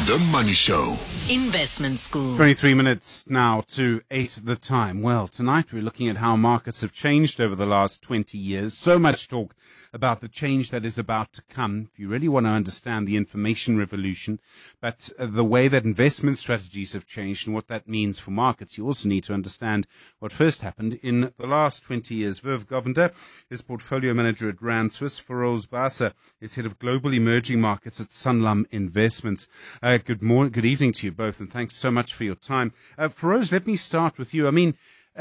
The Money Show. Investment School. 23 minutes now to 8 the time. Well, tonight we're looking at how markets have changed over the last 20 years. So much talk about the change that is about to come. If you really want to understand the information revolution, but the way that investment strategies have changed and what that means for markets, you also need to understand what first happened in the last 20 years. Virv Govender is portfolio manager at Rand Swiss. Feroz Basa is head of global emerging markets at Sanlam Investments. Good evening to you both, and thanks so much for your time. Feroz, let me start with you. I mean,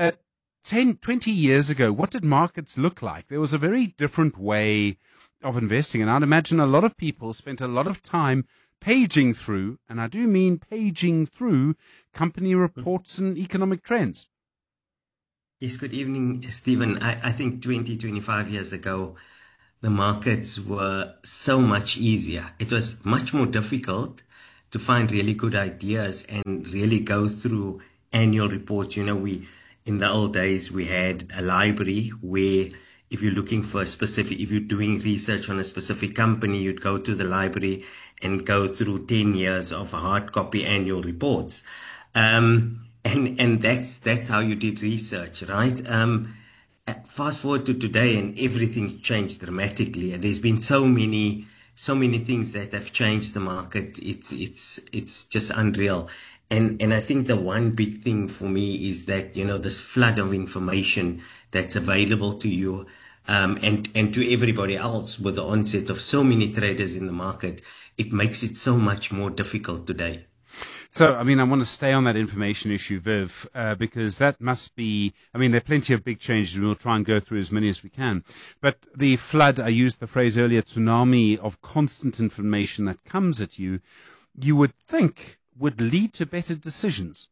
20 years ago, what did markets look like? There was a very different way of investing, and I'd imagine a lot of people spent a lot of time paging through, and I do mean paging through, company reports and economic trends. Yes, good evening, Stephen. I think 25 years ago, the markets were so much easier. It was much more difficult to find really good ideas and really go through annual reports. You know, in the old days, we had a library where if you're looking for if you're doing research on a specific company, you'd go to the library and go through 10 years of hard copy annual reports. And that's how you did research, right? Fast forward to today and everything changed dramatically. There's been so many things that have changed the market. It's just unreal. And I think the one big thing for me is that, you know, this flood of information that's available to you, and to everybody else with the onset of so many traders in the market, it makes it so much more difficult today. So, I mean, I want to stay on that information issue, Viv, because that must be, I mean, there are plenty of big changes, and we'll try and go through as many as we can. But the flood, I used the phrase earlier, tsunami of constant information that comes at you, you would think would lead to better decisions.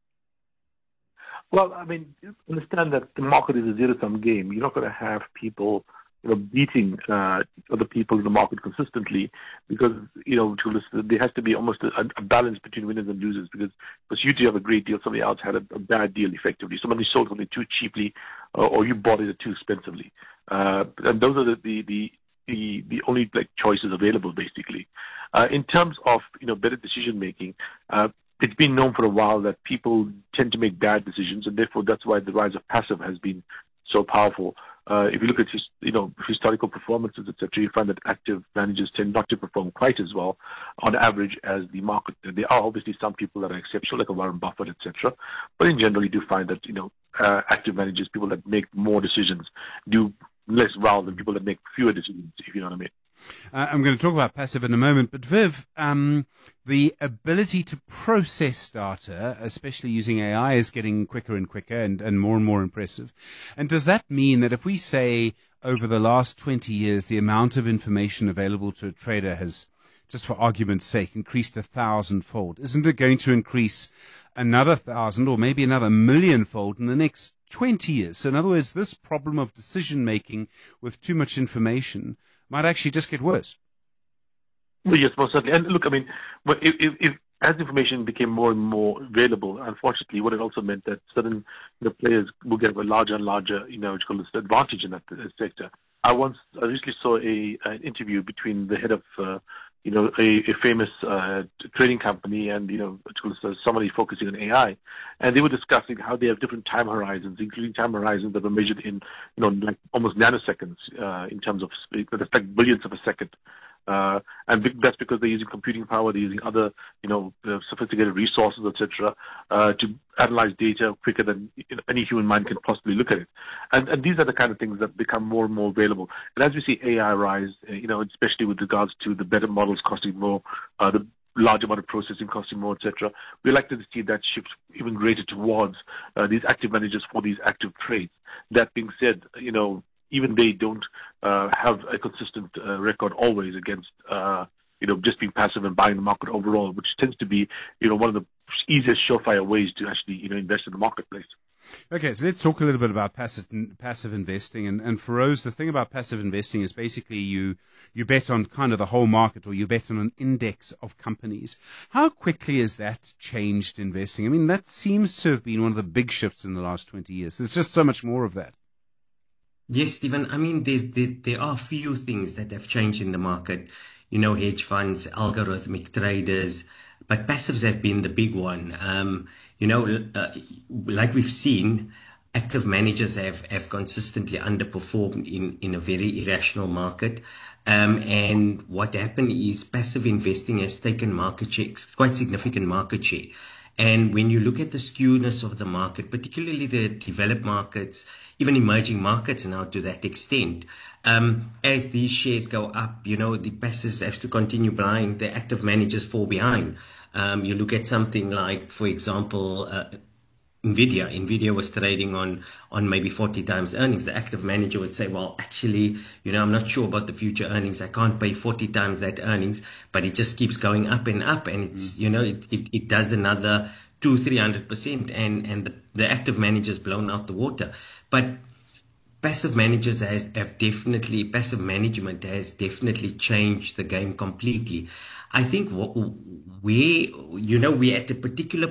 Well, I mean, understand that the market is a zero-sum game. You're not going to have people beating other people in the market consistently, because there has to be almost a balance between winners and losers. Because you do have a great deal, somebody else had a bad deal effectively. Somebody sold something too cheaply, or you bought it too expensively, and those are the only choices available basically. In terms of better decision making, it's been known for a while that people tend to make bad decisions, and therefore that's why the rise of passive has been so powerful. If you look at historical performances, etc., you find that active managers tend not to perform quite as well on average as the market. There are obviously some people that are exceptional, like a Warren Buffett, etc., but in general, you do find that active managers, people that make more decisions, do less well than people that make fewer decisions, if you know what I mean. I'm going to talk about passive in a moment, but Viv, the ability to process data, especially using AI, is getting quicker and quicker and more impressive. And does that mean that if we say over the last 20 years, the amount of information available to a trader has, just for argument's sake, increased 1,000-fold, isn't it going to increase another 1,000 or maybe another 1,000,000-fold in the next 20 years? So in other words, this problem of decision making with too much information might actually just get worse. Well, yes, most certainly. And look, I mean, if as information became more and more available, unfortunately, what it also meant that certain players will get a larger and larger, advantage in that sector. I recently saw an interview between the head of a famous trading company and somebody focusing on AI, and they were discussing how they have different time horizons, including time horizons that are measured in like almost nanoseconds in terms of that's like billionths of a second. And that's because they're using computing power, they're using other, sophisticated resources, etc., to analyze data quicker than any human mind can possibly look at it. And these are the kind of things that become more and more available. And as we see AI rise, especially with regards to the better models costing more, the large amount of processing costing more, etc., we're likely to see that shift even greater towards these active managers for these active trades. That being said, even they don't have a consistent record always against just being passive and buying the market overall, which tends to be one of the easiest surefire ways to actually invest in the marketplace. Okay, so let's talk a little bit about passive investing. And Feroz, the thing about passive investing is basically you bet on kind of the whole market, or you bet on an index of companies. How quickly has that changed investing? I mean, that seems to have been one of the big shifts in the last 20 years. There's just so much more of that. Yes, Stephen. I mean, there are few things that have changed in the market. Hedge funds, algorithmic traders, but passives have been the big one. Like we've seen, active managers have consistently underperformed in a very irrational market. And what happened is passive investing has taken market share, quite significant market share. And when you look at the skewness of the market, particularly the developed markets, even emerging markets now to that extent, as these shares go up, the passives have to continue buying, the active managers fall behind. You look at something like, for example, Nvidia was trading on maybe 40 times earnings. The active manager would say, well, actually, I'm not sure about the future earnings. I can't pay 40 times that earnings, but it just keeps going up and up. And it's, it does another 200-300%. And the active manager's blown out the water. But passive managers passive management has definitely changed the game completely. I think we're at a particular